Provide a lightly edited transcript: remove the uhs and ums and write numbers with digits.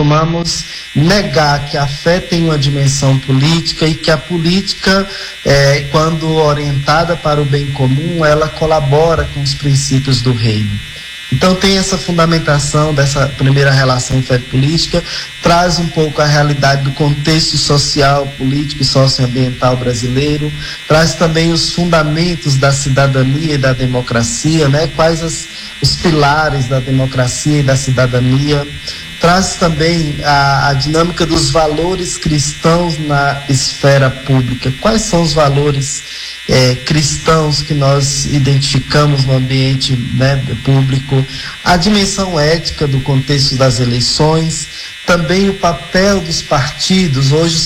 costumamos negar que a fé tem uma dimensão política e que a política, quando orientada para o bem comum, ela colabora com os princípios do reino. Então tem essa fundamentação dessa primeira relação fé-política, traz um pouco a realidade do contexto social, político e socioambiental brasileiro, traz também os fundamentos da cidadania e da democracia, né? Quais os pilares da democracia e da cidadania, traz também a dinâmica dos valores cristãos na esfera pública. Quais são os valores cristãos que nós identificamos no ambiente, né, público? A dimensão ética do contexto das eleições, também o papel dos partidos. Hoje